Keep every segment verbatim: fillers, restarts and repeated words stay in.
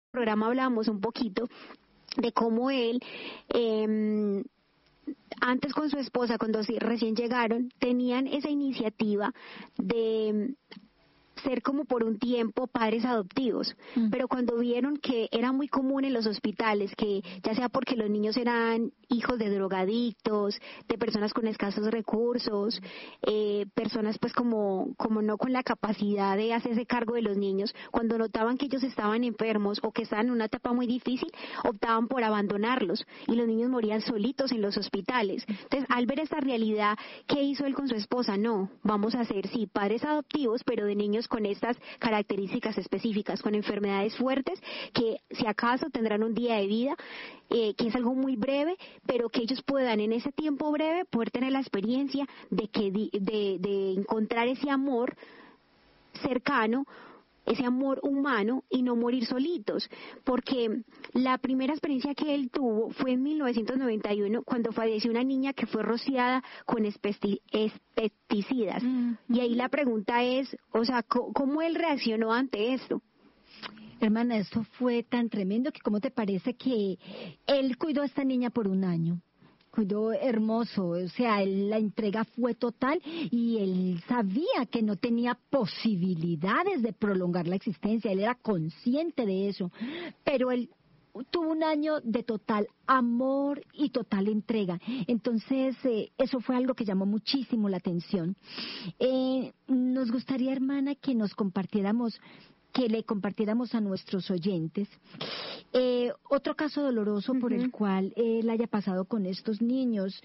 programa hablábamos un poquito de cómo él, eh, antes con su esposa, cuando recién llegaron, tenían esa iniciativa de ser como por un tiempo padres adoptivos, mm. pero cuando vieron que era muy común en los hospitales, que ya sea porque los niños eran hijos de drogadictos, de personas con escasos recursos, eh, personas pues como, como no con la capacidad de hacerse cargo de los niños, cuando notaban que ellos estaban enfermos o que estaban en una etapa muy difícil, optaban por abandonarlos y los niños morían solitos en los hospitales. Entonces, al ver esta realidad, ¿qué hizo él con su esposa? No, vamos a ser, sí, padres adoptivos, pero de niños con estas características específicas, con enfermedades fuertes, que si acaso tendrán un día de vida, eh, que es algo muy breve, pero que ellos puedan en ese tiempo breve poder tener la experiencia de que de, de encontrar ese amor cercano, ese amor humano y no morir solitos, porque la primera experiencia que él tuvo fue en mil novecientos noventa y uno cuando falleció una niña que fue rociada con espesti- pesticidas. Mm-hmm. Y ahí la pregunta es, o sea, ¿cómo él reaccionó ante esto? Hermana, esto fue tan tremendo que ¿cómo te parece que él cuidó a esta niña por un año? Cuidó hermoso, o sea, él, la entrega fue total y él sabía que no tenía posibilidades de prolongar la existencia, él era consciente de eso, pero él tuvo un año de total amor y total entrega. Entonces, eh, eso fue algo que llamó muchísimo la atención. Eh, nos gustaría, hermana, que nos compartiéramos que le compartiéramos a nuestros oyentes eh, otro caso doloroso uh-huh. por el cual él haya pasado con estos niños,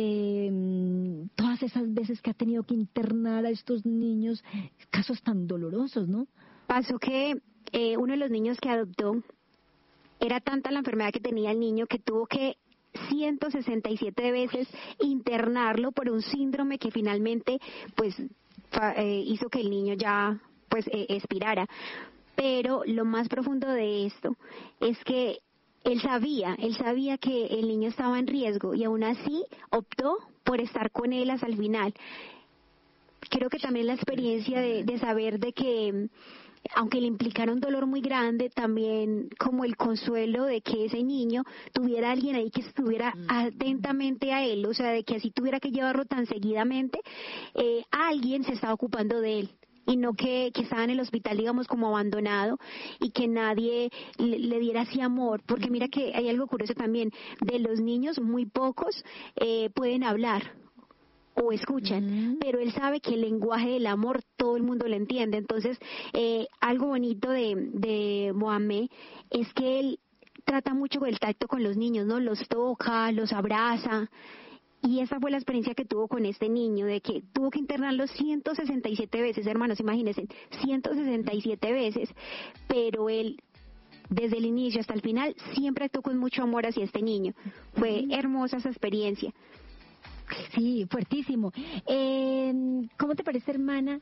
eh, todas esas veces que ha tenido que internar a estos niños, casos tan dolorosos, ¿no? Pasó que eh, uno de los niños que adoptó, era tanta la enfermedad que tenía el niño que tuvo que ciento sesenta y siete veces internarlo por un síndrome que finalmente pues fa, eh, hizo que el niño ya pues eh, expirara. Pero lo más profundo de esto es que él sabía, él sabía que el niño estaba en riesgo y aún así optó por estar con él hasta el final. Creo que también la experiencia de, de saber de que aunque le implicara un dolor muy grande, también como el consuelo de que ese niño tuviera alguien ahí que estuviera atentamente a él, o sea, de que así tuviera que llevarlo tan seguidamente, eh, alguien se estaba ocupando de él. Y no que, que estaba en el hospital, digamos, como abandonado y que nadie le, le diera así amor, porque mira que hay algo curioso también, de los niños muy pocos eh, pueden hablar o escuchan, uh-huh. pero él sabe que el lenguaje del amor todo el mundo lo entiende. Entonces, eh, algo bonito de, de Mohamed es que él trata mucho el tacto con los niños, ¿no? Los toca, los abraza. Y esa fue la experiencia que tuvo con este niño, de que tuvo que internarlo ciento sesenta y siete veces, hermanos, imagínense, ciento sesenta y siete veces, pero él, desde el inicio hasta el final, siempre actuó con mucho amor hacia este niño. Fue hermosa esa experiencia. Sí, fuertísimo. Eh, ¿Cómo te parece, hermana,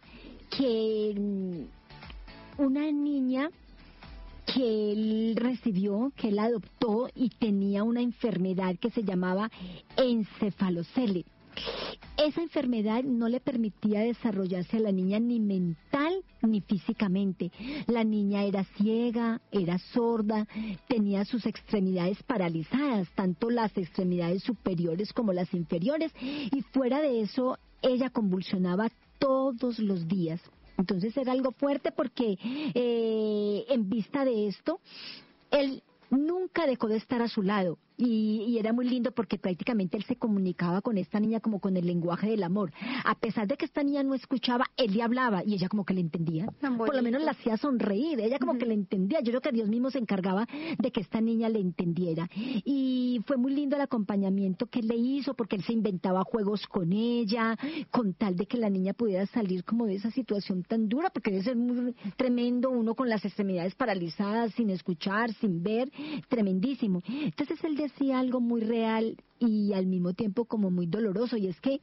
que una niña que él recibió, que él adoptó y tenía una enfermedad que se llamaba encefalocele? Esa enfermedad no le permitía desarrollarse a la niña ni mental ni físicamente. La niña era ciega, era sorda, tenía sus extremidades paralizadas, tanto las extremidades superiores como las inferiores, y fuera de eso, ella convulsionaba todos los días. Entonces era algo fuerte porque eh, en vista de esto, él nunca dejó de estar a su lado. Y, y era muy lindo porque prácticamente él se comunicaba con esta niña como con el lenguaje del amor. A pesar de que esta niña no escuchaba, él le hablaba y ella como que le entendía. Por lo menos la hacía sonreír, ella como uh-huh. que le entendía. Yo creo que Dios mismo se encargaba de que esta niña le entendiera. Y fue muy lindo el acompañamiento que él le hizo porque él se inventaba juegos con ella, con tal de que la niña pudiera salir como de esa situación tan dura, porque debe ser muy tremendo uno con las extremidades paralizadas, sin escuchar, sin ver, tremendísimo. Entonces él decía algo muy real y al mismo tiempo como muy doloroso, y es que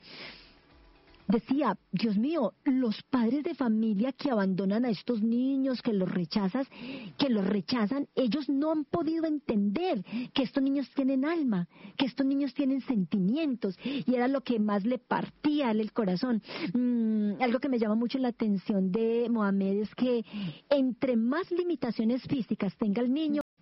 decía, Dios mío, los padres de familia que abandonan a estos niños, que los rechazas, que los rechazan, ellos no han podido entender que estos niños tienen alma, que estos niños tienen sentimientos, y era lo que más le partía el corazón. Mm, algo que me llama mucho la atención de Mohamed es que entre más limitaciones físicas tenga el niño,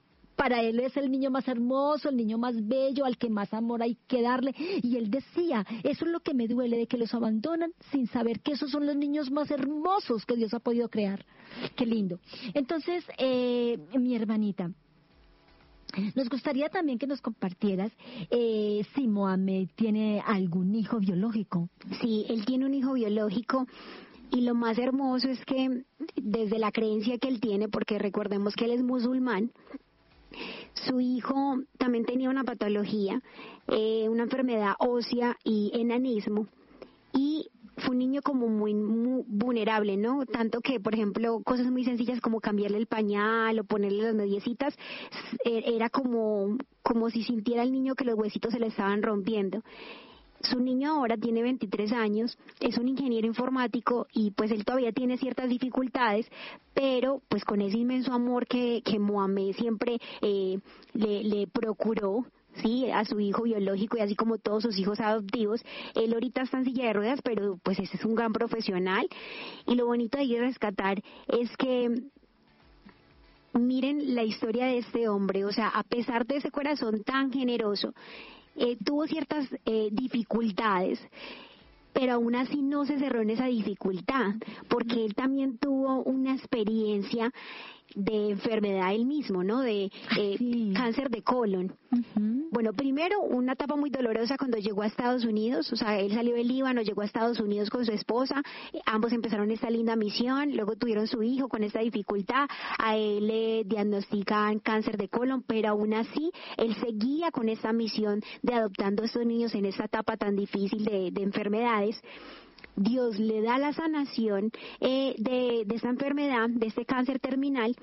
para él es el niño más hermoso, el niño más bello, al que más amor hay que darle. Y él decía, eso es lo que me duele, de que los abandonan sin saber que esos son los niños más hermosos que Dios ha podido crear. Qué lindo. Entonces, eh, mi hermanita, nos gustaría también que nos compartieras eh, si Mohamed tiene algún hijo biológico. Sí, él tiene un hijo biológico. Y lo más hermoso es que desde la creencia que él tiene, porque recordemos que él es musulmán, su hijo también tenía una patología, eh, una enfermedad ósea y enanismo. Y fue un niño como muy, muy vulnerable, ¿no? Tanto que, por ejemplo, cosas muy sencillas como cambiarle el pañal o ponerle las mediecitas, era como, como si sintiera el niño que los huesitos se le estaban rompiendo. Su niño ahora tiene veintitrés años, es un ingeniero informático y pues él todavía tiene ciertas dificultades, pero pues con ese inmenso amor que, que Mohamed siempre eh, le, le procuró, sí, a su hijo biológico y así como todos sus hijos adoptivos, él ahorita está en silla de ruedas, pero pues ese es un gran profesional. Y lo bonito de ir a rescatar es que miren la historia de este hombre, o sea, a pesar de ese corazón tan generoso, Eh, tuvo ciertas eh, dificultades, pero aún así no se cerró en esa dificultad, porque él también tuvo una experiencia de enfermedad él mismo, ¿no? De eh, sí. cáncer de colon. Uh-huh. Bueno, primero una etapa muy dolorosa cuando llegó a Estados Unidos, o sea, él salió del Líbano, llegó a Estados Unidos con su esposa, ambos empezaron esta linda misión, luego tuvieron su hijo con esta dificultad, a él le diagnostican cáncer de colon, pero aún así él seguía con esta misión de adoptando a estos niños en esta etapa tan difícil de, de enfermedades. Dios le da la sanación eh, de, de esta enfermedad, de este cáncer terminal,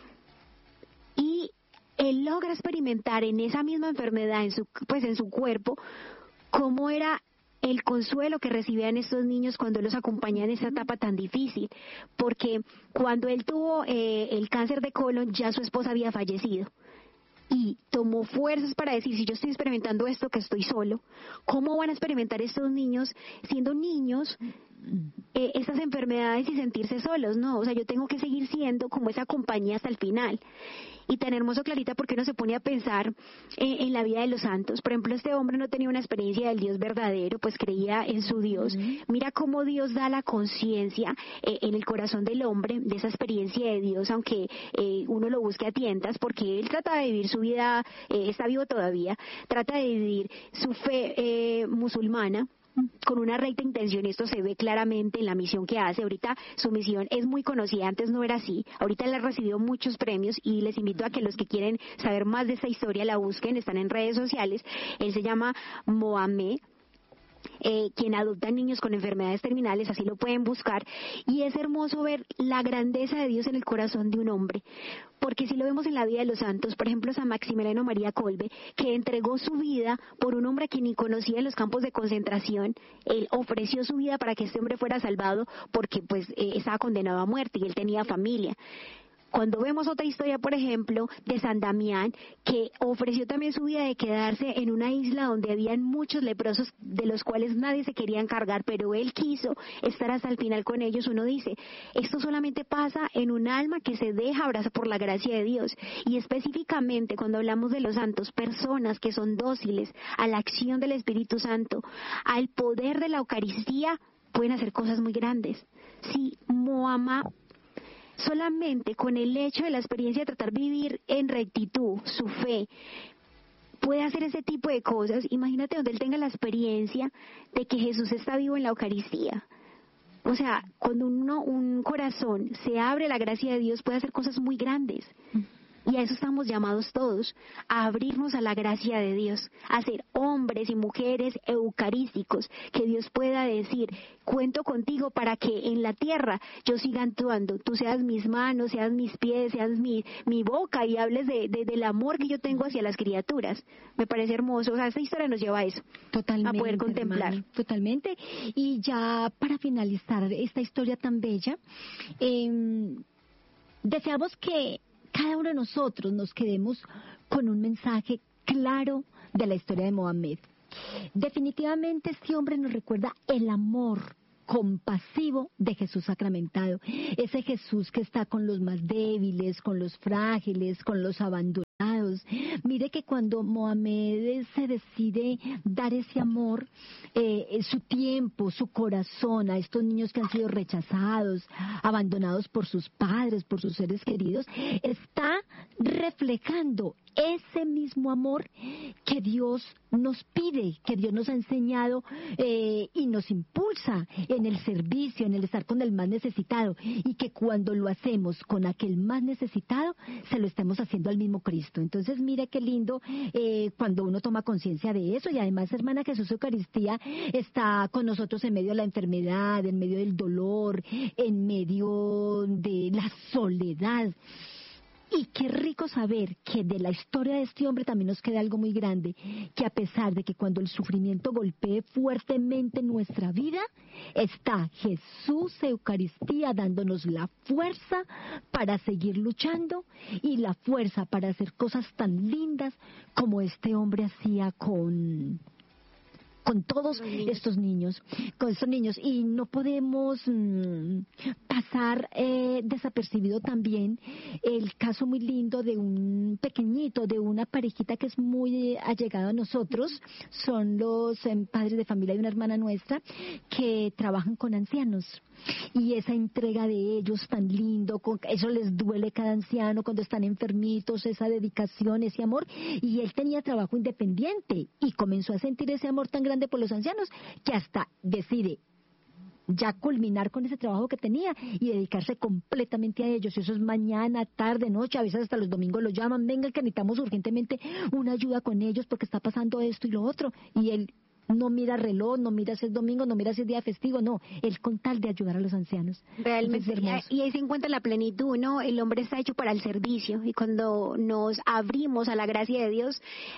y él logra experimentar en esa misma enfermedad, en su, pues en su cuerpo, cómo era el consuelo que recibían estos niños cuando los acompañaban en esa etapa tan difícil, porque cuando él tuvo eh, el cáncer de colon, ya su esposa había fallecido. Y tomó fuerzas para decir, si yo estoy experimentando esto, que estoy solo, ¿cómo van a experimentar estos niños, siendo niños, eh, estas enfermedades y sentirse solos? No, o sea, yo tengo que seguir siendo como esa compañía hasta el final. Y tan hermoso, Clarita, porque uno se pone a pensar eh, en la vida de los santos. Por ejemplo, este hombre no tenía una experiencia del Dios verdadero, pues creía en su Dios. Uh-huh. Mira cómo Dios da la conciencia eh, en el corazón del hombre de esa experiencia de Dios, aunque eh, uno lo busque a tientas, porque él trata de vivir su vida, eh, está vivo todavía, trata de vivir su fe eh, musulmana, con una recta intención, y esto se ve claramente en la misión que hace. Ahorita su misión es muy conocida, antes no era así, ahorita él ha recibido muchos premios y les invito a que los que quieren saber más de esta historia la busquen, están en redes sociales. Él se llama Mohamed, Eh, quien adopta niños con enfermedades terminales, así lo pueden buscar, y es hermoso ver la grandeza de Dios en el corazón de un hombre, porque si lo vemos en la vida de los santos, por ejemplo San Maximiliano María Kolbe, que entregó su vida por un hombre que ni conocía en los campos de concentración, él ofreció su vida para que este hombre fuera salvado, porque pues eh, estaba condenado a muerte y él tenía familia. Cuando vemos otra historia, por ejemplo, de San Damián, que ofreció también su vida de quedarse en una isla donde habían muchos leprosos, de los cuales nadie se quería encargar, pero él quiso estar hasta el final con ellos. Uno dice, esto solamente pasa en un alma que se deja abrazar por la gracia de Dios. Y específicamente cuando hablamos de los santos, personas que son dóciles a la acción del Espíritu Santo, al poder de la Eucaristía, pueden hacer cosas muy grandes. Si Mohamed, solamente con el hecho de la experiencia de tratar de vivir en rectitud su fe, puede hacer ese tipo de cosas, imagínate donde él tenga la experiencia de que Jesús está vivo en la Eucaristía. O sea, cuando uno, un corazón se abre a la gracia de Dios, puede hacer cosas muy grandes. Y a eso estamos llamados todos, a abrirnos a la gracia de Dios, a ser hombres y mujeres eucarísticos, que Dios pueda decir, cuento contigo para que en la tierra yo siga actuando, tú seas mis manos, seas mis pies, seas mi, mi boca, y hables de, de, del amor que yo tengo hacia las criaturas. Me parece hermoso, o sea, esta historia nos lleva a eso, totalmente, a poder contemplar. Hermano, totalmente. Y ya para finalizar esta historia tan bella, eh, deseamos que cada uno de nosotros nos quedemos con un mensaje claro de la historia de Mohamed. Definitivamente este hombre nos recuerda el amor compasivo de Jesús sacramentado, ese Jesús que está con los más débiles, con los frágiles, con los abandonados, Dios. Mire que cuando Mohamed se decide dar ese amor, eh, su tiempo, su corazón a estos niños que han sido rechazados, abandonados por sus padres, por sus seres queridos, está reflejando ese mismo amor que Dios nos pide, que Dios nos ha enseñado eh, y nos impulsa en el servicio, en el estar con el más necesitado, y que cuando lo hacemos con aquel más necesitado, se lo estamos haciendo al mismo Cristo. Entonces, mira qué lindo eh, cuando uno toma conciencia de eso. Y además, hermana, Jesús Eucaristía está con nosotros en medio de la enfermedad, en medio del dolor, en medio de la soledad. Y qué rico saber que de la historia de este hombre también nos queda algo muy grande, que a pesar de que cuando el sufrimiento golpee fuertemente nuestra vida, está Jesús Eucaristía dándonos la fuerza para seguir luchando y la fuerza para hacer cosas tan lindas como este hombre hacía con... con todos estos niños, con estos niños, y no podemos mmm, pasar eh, desapercibido también el caso muy lindo de un pequeñito, de una parejita que es muy allegada a nosotros, son los eh, padres de familia de una hermana nuestra que trabajan con ancianos. Y esa entrega de ellos tan lindo, con, eso les duele cada anciano cuando están enfermitos, esa dedicación, ese amor. Y él tenía trabajo independiente y comenzó a sentir ese amor tan grande por los ancianos que hasta decide ya culminar con ese trabajo que tenía y dedicarse completamente a ellos. Eso es mañana, tarde, noche, a veces hasta los domingos lo llaman, vengan que necesitamos urgentemente una ayuda con ellos porque está pasando esto y lo otro. Y él no mira reloj, no mira si es domingo, no mira si es día festivo, no, él con tal de ayudar a los ancianos. Realmente, y ahí se encuentra la plenitud, ¿no? El hombre está hecho para el servicio y cuando nos abrimos a la gracia de Dios,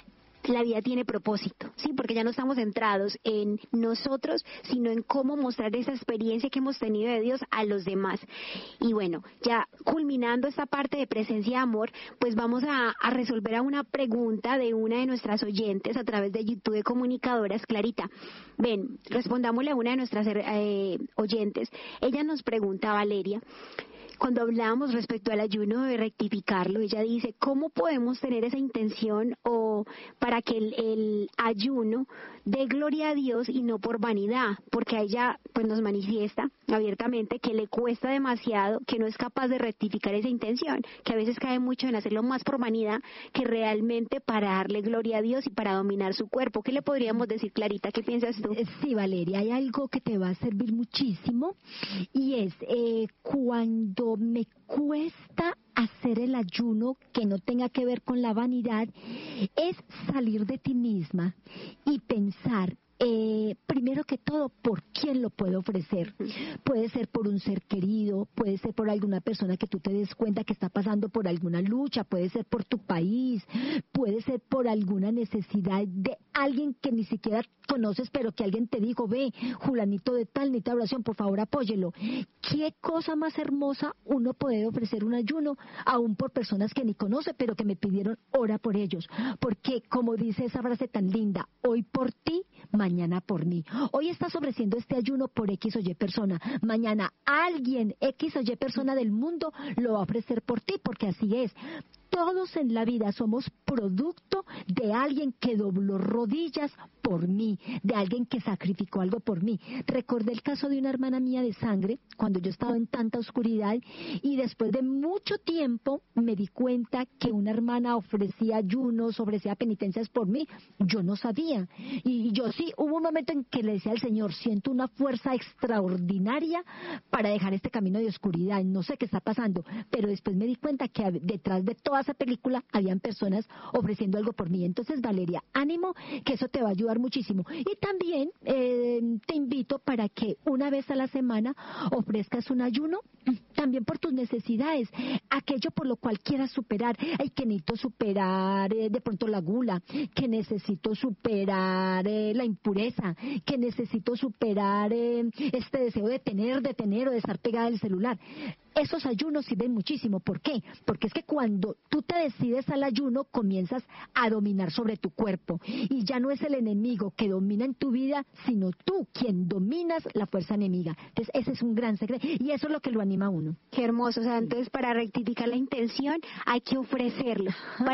la vida tiene propósito, sí, porque ya no estamos centrados en nosotros, sino en cómo mostrar esa experiencia que hemos tenido de Dios a los demás. Y bueno, ya culminando esta parte de presencia y amor, pues vamos a, a resolver a una pregunta de una de nuestras oyentes a través de YouTube de Comunicadoras. Clarita, ven, respondámosle a una de nuestras eh, oyentes. Ella nos pregunta, Valeria, cuando hablábamos respecto al ayuno de rectificarlo, ella dice, ¿cómo podemos tener esa intención o para que el, el ayuno dé gloria a Dios y no por vanidad? Porque a ella pues nos manifiesta abiertamente que le cuesta demasiado, que no es capaz de rectificar esa intención, que a veces cae mucho en hacerlo más por vanidad que realmente para darle gloria a Dios y para dominar su cuerpo. ¿Qué le podríamos decir, Clarita? ¿Qué piensas tú? Sí, Valeria, hay algo que te va a servir muchísimo y es eh, cuando me cuesta hacer el ayuno que no tenga que ver con la vanidad, es salir de ti misma y pensar, eh, primero que todo, ¿por quién lo puedo ofrecer? Puede ser por un ser querido, puede ser por alguna persona que tú te des cuenta que está pasando por alguna lucha, puede ser por tu país, puede ser por alguna necesidad de alguien que ni siquiera conoces, pero que alguien te dijo, ve, Julanito de tal, necesita oración, por favor apóyelo. ¿Qué cosa más hermosa uno puede ofrecer un ayuno, aún por personas que ni conoce, pero que me pidieron ora por ellos? Porque, como dice esa frase tan linda, hoy por ti, mañana por mí. Hoy estás ofreciendo este ayuno por X o Y persona, mañana alguien, X o Y persona del mundo, lo va a ofrecer por ti, porque así es. Todos en la vida somos producto de alguien que dobló rodillas por mí, de alguien que sacrificó algo por mí. Recordé el caso de una hermana mía de sangre, cuando yo estaba en tanta oscuridad, y después de mucho tiempo me di cuenta que una hermana ofrecía ayunos, ofrecía penitencias por mí. Yo no sabía. Y yo sí, hubo un momento en que le decía al Señor, siento una fuerza extraordinaria para dejar este camino de oscuridad. No sé qué está pasando, pero después me di cuenta que detrás de toda esa película habían personas ofreciendo algo por mí. Entonces, Valeria, ánimo, que eso te va a ayudar muchísimo. Y también eh, te invito para que una vez a la semana ofrezcas un ayuno, también por tus necesidades, aquello por lo cual quieras superar. Ay, que necesito superar eh, de pronto la gula, que necesito superar eh, la impureza, que necesito superar eh, este deseo de tener, de tener o de estar pegada al celular. Esos ayunos sirven muchísimo. ¿Por qué? Porque es que cuando tú te decides al ayuno, comienzas a dominar sobre tu cuerpo. Y ya no es el enemigo que domina en tu vida, sino tú quien dominas la fuerza enemiga. Entonces, ese es un gran secreto. Y eso es lo que lo anima a uno. Qué hermoso. O sea, entonces, para rectificar la intención, hay que ofrecerlo. Para que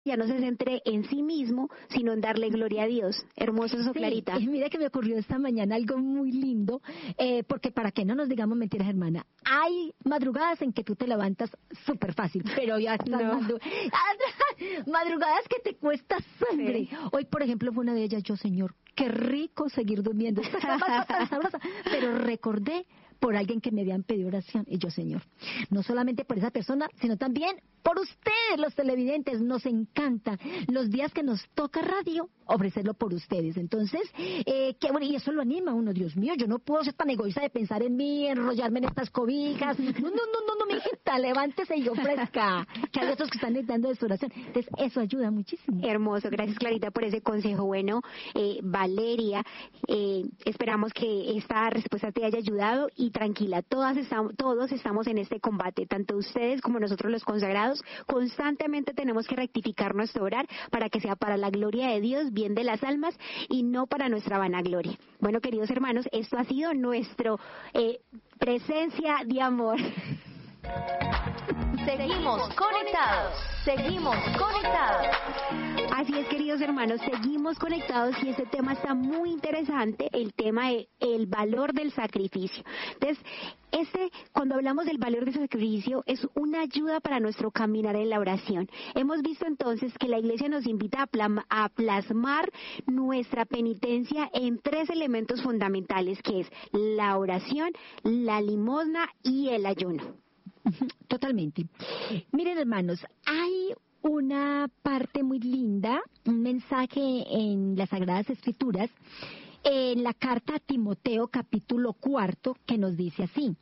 ya no se centre en sí mismo, sino en darle gloria a Dios. Hermoso eso, Sí, Clarita. y mira que me ocurrió esta mañana algo muy lindo, eh, porque para que no nos digamos mentiras, hermana, hay madrugadas en que tú te levantas súper fácil, pero ya estás No. madru- madrugadas que te cuesta sangre. Sí. Hoy, por ejemplo, fue una de ellas, yo, Señor, qué rico seguir durmiendo, esta cama está tan sabrosa, pero recordé por alguien que me habían pedido oración, y yo, Señor, no solamente por esa persona, sino también por ustedes, los televidentes. Nos encanta los días que nos toca radio, ofrecerlo por ustedes. Entonces, eh, qué bueno, y eso lo anima a uno. Dios mío, yo no puedo ser tan egoísta de pensar en mí, enrollarme en estas cobijas. No, no, no, no, no, mi hijita, levántese y ofrezca, que hay otros que están necesitando de su oración. Entonces, eso ayuda muchísimo. Hermoso, gracias Clarita por ese consejo. Bueno, eh, Valeria, eh, esperamos que esta respuesta te haya ayudado y tranquila, todas estamos, todos estamos en este combate, tanto ustedes como nosotros los consagrados, constantemente tenemos que rectificar nuestro orar para que sea para la gloria de Dios, bien de las almas y no para nuestra vanagloria. Bueno, queridos hermanos, esto ha sido nuestro eh, presencia de amor. Seguimos conectados, seguimos conectados. Así es, queridos hermanos, seguimos conectados y este tema está muy interesante, el tema de el valor del sacrificio. Entonces, este, cuando hablamos del valor del sacrificio, es una ayuda para nuestro caminar en la oración. Hemos visto entonces que la Iglesia nos invita a, plam- a plasmar nuestra penitencia en tres elementos fundamentales, que es la oración, la limosna y el ayuno. Totalmente. Miren, hermanos, hay una parte muy linda, un mensaje en las Sagradas Escrituras, en la carta a Timoteo capítulo cuarto, que nos dice así: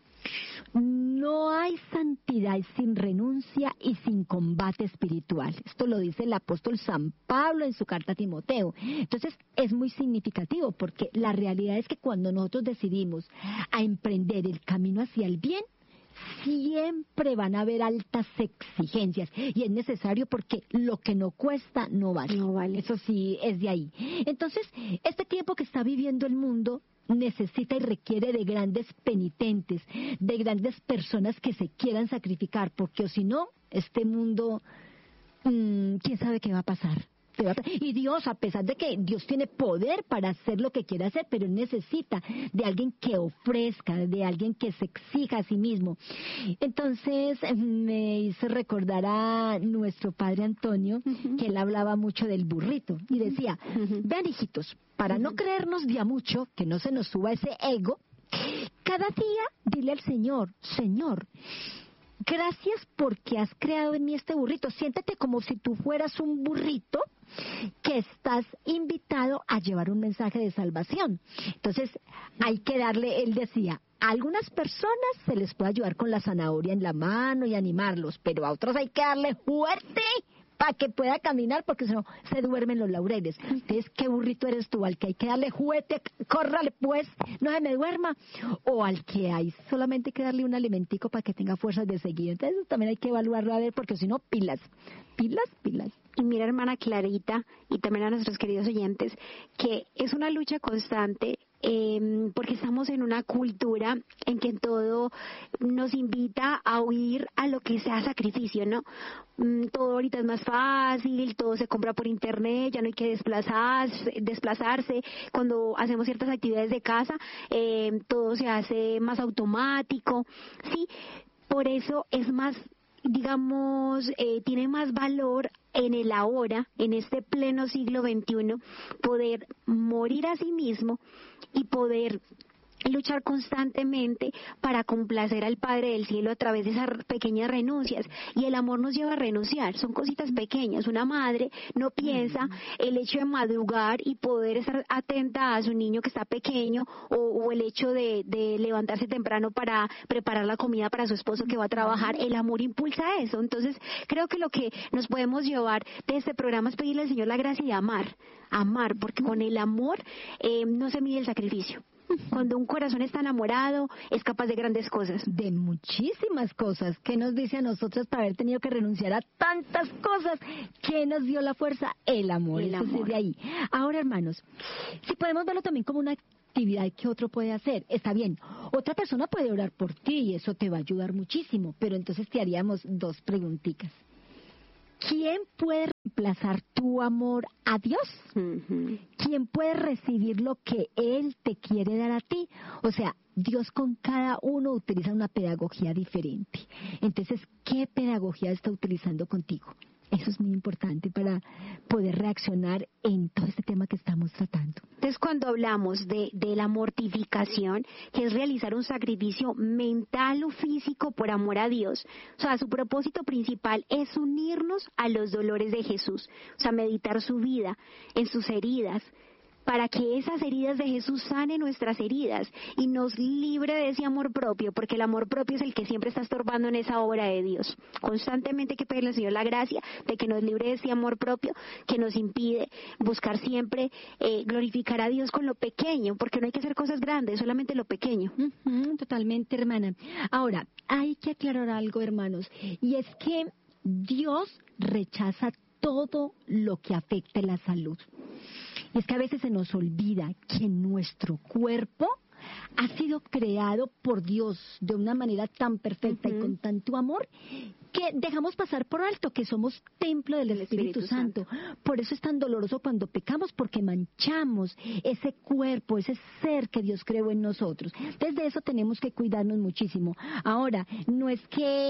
no hay santidad sin renuncia y sin combate espiritual. Esto lo dice el apóstol San Pablo en su carta a Timoteo. Entonces es muy significativo, porque la realidad es que cuando nosotros decidimos a emprender el camino hacia el bien, siempre van a haber altas exigencias y es necesario, porque lo que no cuesta no vale. No vale. Eso sí es de ahí. Entonces, este tiempo que está viviendo el mundo necesita y requiere de grandes penitentes, de grandes personas que se quieran sacrificar, porque o si no, este mundo, mmm, quién sabe qué va a pasar. Y Dios, a pesar de que Dios tiene poder para hacer lo que quiere hacer, pero necesita de alguien que ofrezca, de alguien que se exija a sí mismo. Entonces me hizo recordar a nuestro padre Antonio, uh-huh. que él hablaba mucho del burrito y decía, uh-huh. vean, hijitos, para uh-huh. no creernos de a mucho, que no se nos suba ese ego, cada día dile al Señor, Señor, gracias porque has creado en mí este burrito. Siéntete como si tú fueras un burrito que estás invitado a llevar un mensaje de salvación. Entonces, hay que darle, él decía, a algunas personas se les puede ayudar con la zanahoria en la mano y animarlos, pero a otros hay que darle fuerte para que pueda caminar, porque si no, se duermen los laureles. Entonces, ¿qué burrito eres tú? ¿Al que hay que darle juguete, córrale pues, no se me duerma? ¿O al que hay solamente que darle un alimentico para que tenga fuerzas de seguir? Entonces, también hay que evaluarlo a ver, porque si no, pilas, pilas, pilas. Y mira, hermana Clarita, y también a nuestros queridos oyentes, que es una lucha constante, eh, porque estamos en una cultura en que todo nos invita a huir a lo que sea sacrificio, ¿no? Mm, todo ahorita es más fácil, todo se compra por internet, ya no hay que desplazarse, desplazarse. Cuando hacemos ciertas actividades de casa, eh, todo se hace más automático, ¿sí? Por eso es más, digamos, eh, tiene más valor en el ahora, en este pleno siglo veintiuno, poder morir a sí mismo y poder luchar constantemente para complacer al Padre del Cielo a través de esas pequeñas renuncias. Y el amor nos lleva a renunciar, son cositas pequeñas. Una madre no piensa el hecho de madrugar y poder estar atenta a su niño que está pequeño, o, o el hecho de, de levantarse temprano para preparar la comida para su esposo que va a trabajar. El amor impulsa eso. Entonces, creo que lo que nos podemos llevar de este programa es pedirle al Señor la gracia de amar, amar, porque con el amor eh, no se mide el sacrificio. Cuando un corazón está enamorado, es capaz de grandes cosas. De muchísimas cosas. ¿Qué nos dice a nosotros para haber tenido que renunciar a tantas cosas? ¿Qué nos dio la fuerza? El amor. El Eso amor. es de ahí. Ahora, hermanos, si podemos verlo también como una actividad que otro puede hacer, está bien. Otra persona puede orar por ti y eso te va a ayudar muchísimo, pero entonces te haríamos dos preguntitas. ¿Quién puede reemplazar tu amor a Dios? Ujú. ¿Quién puede recibir lo que Él te quiere dar a ti? O sea, Dios con cada uno utiliza una pedagogía diferente. Entonces, ¿qué pedagogía está utilizando contigo? Eso es muy importante para poder reaccionar en todo este tema que estamos tratando. Entonces, cuando hablamos de, de la mortificación, que es realizar un sacrificio mental o físico por amor a Dios, o sea, su propósito principal es unirnos a los dolores de Jesús, o sea, meditar su vida, en sus heridas, para que esas heridas de Jesús sanen nuestras heridas y nos libre de ese amor propio, porque el amor propio es el que siempre está estorbando en esa obra de Dios. Constantemente hay que pedirle al Señor la gracia de que nos libre de ese amor propio que nos impide buscar siempre eh, glorificar a Dios con lo pequeño, porque no hay que hacer cosas grandes, solamente lo pequeño. Uh-huh, totalmente, hermana. Ahora, hay que aclarar algo, hermanos, y es que Dios rechaza todo lo que afecte la salud. Y es que a veces se nos olvida que nuestro cuerpo ha sido creado por Dios de una manera tan perfecta uh-huh. y con tanto amor que dejamos pasar por alto que somos templo del Espíritu, Espíritu Santo. Santo. Por eso es tan doloroso cuando pecamos, porque manchamos ese cuerpo, ese ser que Dios creó en nosotros. Desde eso tenemos que cuidarnos muchísimo. Ahora, no es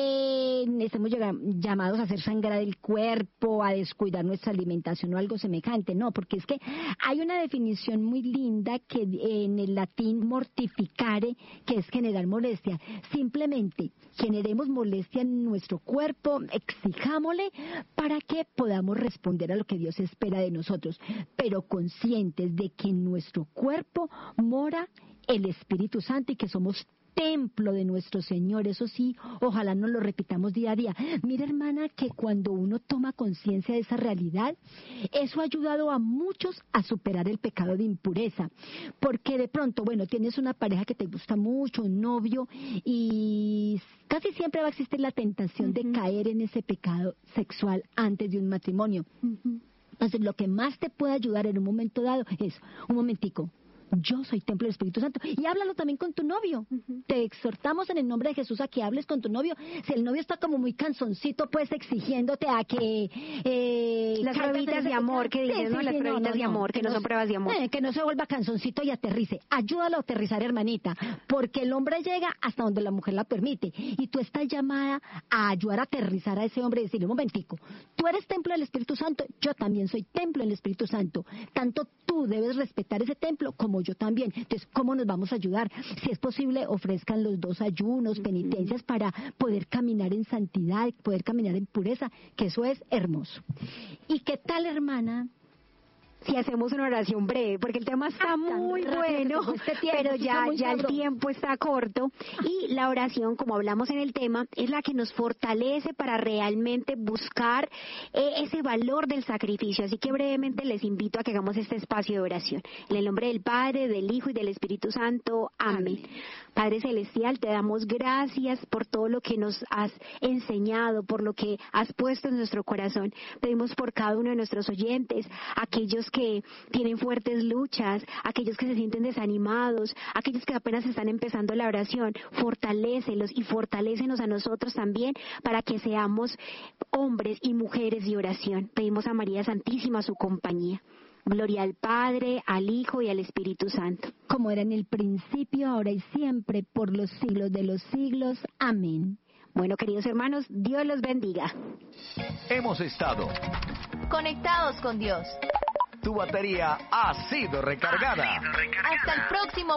que estemos llamados a hacer sangrar el cuerpo, a descuidar nuestra alimentación o algo semejante, no, porque es que hay una definición muy linda que en el latín mortificare, que es generar molestia. Simplemente generemos molestia en nuestro cuerpo, cuerpo, exijámosle para que podamos responder a lo que Dios espera de nosotros, pero conscientes de que en nuestro cuerpo mora el Espíritu Santo y que somos templo de nuestro Señor. Eso sí, ojalá nos lo repitamos día a día. Mira, hermana, que cuando uno toma conciencia de esa realidad, eso ha ayudado a muchos a superar el pecado de impureza, porque de pronto, bueno, tienes una pareja que te gusta mucho, un novio, y casi siempre va a existir la tentación uh-huh. de caer en ese pecado sexual antes de un matrimonio. Uh-huh. Entonces, lo que más te puede ayudar en un momento dado es, un momentico, yo soy templo del Espíritu Santo. Y háblalo también con tu novio. Uh-huh. Te exhortamos en el nombre de Jesús a que hables con tu novio. Si el novio está como muy cansoncito, pues exigiéndote a que... Eh, las pruebitas de amor, que dices, sí, ¿no? Sí, las sí, pruebitas no, no, de amor, que, que no son pruebas de amor. Eh, que no se vuelva cansoncito y aterrice. Ayúdalo a aterrizar, hermanita, porque el hombre llega hasta donde la mujer la permite. Y tú estás llamada a ayudar a aterrizar a ese hombre y decirle, un momentico, tú eres templo del Espíritu Santo, yo también soy templo del Espíritu Santo. Tanto tú debes respetar ese templo como yo también. Entonces, ¿cómo nos vamos a ayudar? Si es posible, ofrezcan los dos ayunos, penitencias para poder caminar en santidad, poder caminar en pureza, que eso es hermoso. ¿Y qué tal, hermana? Si hacemos una oración breve, porque el tema está ah, muy bueno, este tiempo, pero ya, ya el tiempo está corto, y la oración, como hablamos en el tema, es la que nos fortalece para realmente buscar eh, ese valor del sacrificio. Así que brevemente les invito a que hagamos este espacio de oración. En el nombre del Padre, del Hijo y del Espíritu Santo. Amén. Amén. Padre Celestial, te damos gracias por todo lo que nos has enseñado, por lo que has puesto en nuestro corazón. Pedimos por cada uno de nuestros oyentes, aquellos que tienen fuertes luchas, aquellos que se sienten desanimados, aquellos que apenas están empezando la oración, fortalécelos y fortalécenos a nosotros también para que seamos hombres y mujeres de oración. Pedimos a María Santísima su compañía. Gloria al Padre, al Hijo y al Espíritu Santo. Como era en el principio, ahora y siempre, por los siglos de los siglos. Amén. Bueno, queridos hermanos, Dios los bendiga. Hemos estado conectados con Dios. Tu batería ha sido recargada. Hasta el próximo